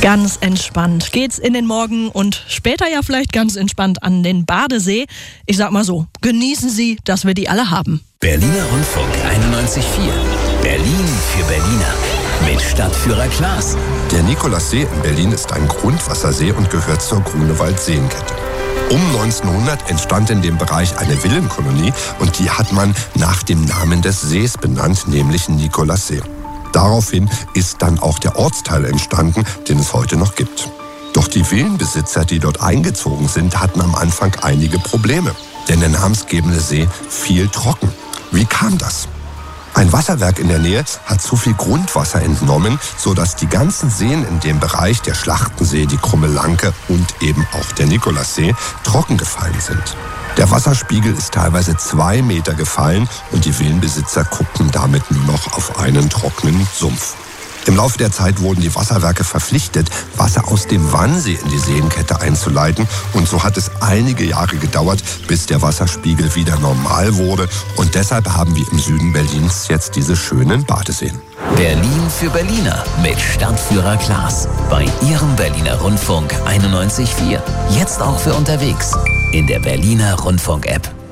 Ganz entspannt geht's in den Morgen und später ja vielleicht ganz entspannt an den Badesee. Ich sag mal so, genießen Sie, dass wir die alle haben. Berliner Rundfunk 91.4. Berlin für Berliner. Mit Stadtführer Klaas. Der Nikolassee in Berlin ist ein Grundwassersee und gehört zur Grunewald-Seenkette. Um 1900 entstand in dem Bereich eine Villenkolonie und die hat man nach dem Namen des Sees benannt, nämlich Nikolassee. Daraufhin ist dann auch der Ortsteil entstanden, den es heute noch gibt. Doch die Villenbesitzer, die dort eingezogen sind, hatten am Anfang einige Probleme. Denn der namensgebende See fiel trocken. Wie kam das? Ein Wasserwerk in der Nähe hat zu viel Grundwasser entnommen, sodass die ganzen Seen in dem Bereich, der Schlachtensee, die Krumme Lanke und eben auch der Nikolassee, trocken gefallen sind. Der Wasserspiegel ist teilweise 2 Meter gefallen und die Villenbesitzer guckten damit nur noch auf einen trockenen Sumpf. Im Laufe der Zeit wurden die Wasserwerke verpflichtet, Wasser aus dem Wannsee in die Seenkette einzuleiten. Und so hat es einige Jahre gedauert, bis der Wasserspiegel wieder normal wurde. Und deshalb haben wir im Süden Berlins jetzt diese schönen Badeseen. Berlin für Berliner mit Stadtführer Klaas. Bei Ihrem Berliner Rundfunk 91.4. Jetzt auch für unterwegs. In der Berliner Rundfunk-App.